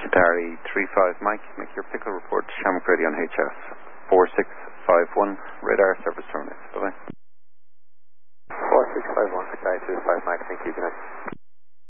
Qatari 35 Mike, make your pickle report to Shamrock Radio on HS 4651, radar service terminates. Bye bye. 4651, Qatari 35 Mike, thank you, good night.